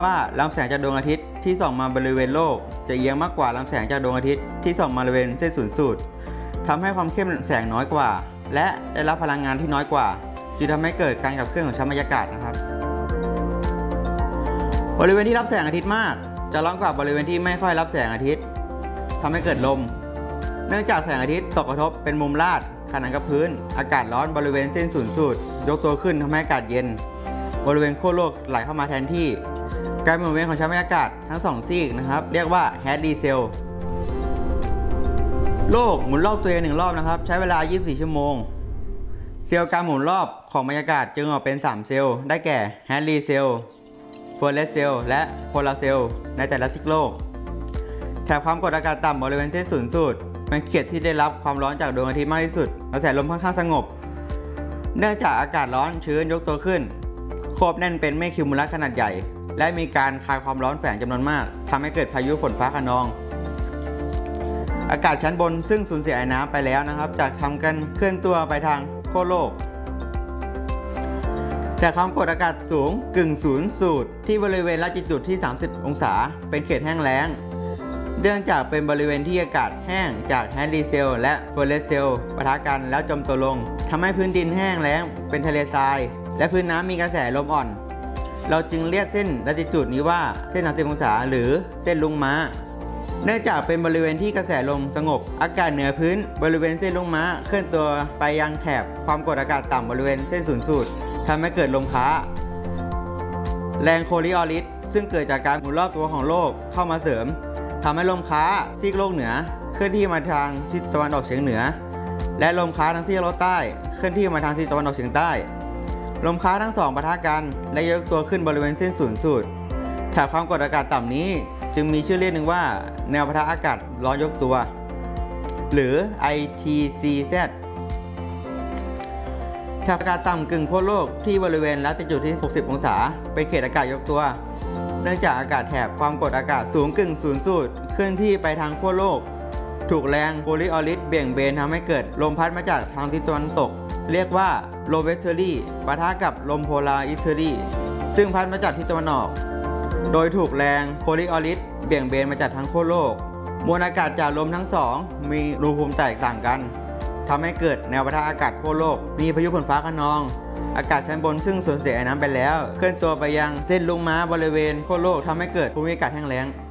ว่าลำแสงจากดวงอาทิตย์ที่ส่องมาบริเวณโลกจะเอียงมากกว่าลำแสงจากดวงอาทิตย์ที่ส่องมาบริเวณเส้นศูนย์สูตรทำให้ความเข้มแสงน้อยกว่าและได้รับพลังงานที่น้อยกว่าจึงทำให้เกิดการขับเคลื่อนของชั้นบรรยากาศนะครับบริเวณที่รับแสงอาทิตย์มากจะร้อนกว่าบริเวณที่ไม่ค่อยรับแสงอาทิตย์ทำให้เกิดลมเนื่องจากแสงอาทิตย์ตกกระทบเป็นมุมลาดขนานกับพื้นอากาศร้อนบริเวณเส้นศูนย์สูตรยกตัวขึ้นทำให้อากาศเย็นบริเวณขั้วโลกไหลเข้ามาแทนที่การหมุนเวียนของชั้นบรรยากาศทั้ง2ซีกนะครับเรียกว่าแฮดลีเซลโลกหมุนรอบตัวเอง1รอบนะครับใช้เวลา24ชั่วโมงเซลล์การหมุนรอบของบรรยากาศจึงออกเป็น3เซลล์ได้แก่แฮดลีเซลเฟอร์เรสเซลและโพลาร์เซลในแต่ละซีกโลกแถบความกดอากาศต่ำบริเวณเส้นศูนย์สูตรเป็นเขตที่ได้รับความร้อนจากดวงอาทิตย์มากที่สุดกระแสลมค่อนข้างสงบเนื่องจากอากาศร้อนชื้นยกตัวขึ้นควบแน่นเป็นเมฆคิวมูลัสขนาดใหญ่และมีการคายความร้อนแฝงจำนวนมากทำให้เกิดพายุฝนฟ้าคะนองอากาศชั้นบนซึ่งสูญเสียไอน้ำไปแล้วนะครับจากทำการเคลื่อนตัวไปทางขั้วโลกแต่ความกดอากาศสูงกึ่งศูนย์สูตรที่บริเวณละจิจูดที่30องศาเป็นเขตแห้งแล้งเนื่องจากเป็นบริเวณที่อากาศแห้งจากแฮดลีเซลและเฟอร์เรสเซลปะทะกันแล้วจมตัวลงทำให้พื้นดินแห้งแล้งเป็นทะเลทรายและพื้นน้ำมีกระแสลมอ่อนเราจึงเรียกเส้นละจิจูดนี้ว่าเส้น30องศาหรือเส้นลุงม้าเนื่องจากเป็นบริเวณที่กระแสลมสงบอากาศเหนือพื้นบริเวณเส้นลุงม้าเคลื่อนตัวไปยังแถบความกดอากาศต่ำบริเวณเส้นศูนย์สูตรทำให้เกิดลมค้าแรงโคลิออริสซึ่งเกิดจากการหมุนรอบตัวของโลกเข้ามาเสริมทำให้ลมค้าซีกโลกเหนือเคลื่อนที่มาทางทิศตะวันออกเฉียงเหนือและลมค้าทางซีกโลกใต้เคลื่อนที่มาทางทิศตะวันออกเฉียงใต้ลมค้าทั้งสองปะทะกันและยกตัวขึ้นบริเวณเส้นศูนย์สูตรแถบความกดอากาศต่ำนี้จึงมีชื่อเรียกหนึ่งว่าแนวปะทะอากาศร้อนยกตัวหรือ ITCZ แถบอากาศต่ำกึ่งขั้วโลกที่บริเวณละติจูดที่60องศาเป็นเขตอากาศยกตัวเนื่องจากอากาศแถบความกดอากาศสูงกึ่งศูนย์สูตรเคลื่อนที่ไปทางขั้วโลกถูกแรงโคลิออริสเบี่ยงเบนทำให้เกิดลมพัดมาจากทางทิศตะวันตกเรียกว่าโลเวสเทอรี่ปะทะกับลมโพลาร์อิสเทอรี่ซึ่งพัดมาจากทิศตะวันออกโดยถูกแรงโคลิออริสเบี่ยงเบนมาจากทางขั้วโลกมวลอากาศจากลมทั้งสองมีอุณหภูมิแตกต่างกันทำให้เกิดแนวปะทะอากาศขั้วโลกมีพายุฝนฟ้าคะนองอากาศชั้นบนซึ่งสูญเสียไอน้ำไปแล้วเคลื่อนตัวไปยังเส้นลุงม้าบริเวณขั้วโลกทำให้เกิดภูมิอากาศแห้งแล้ง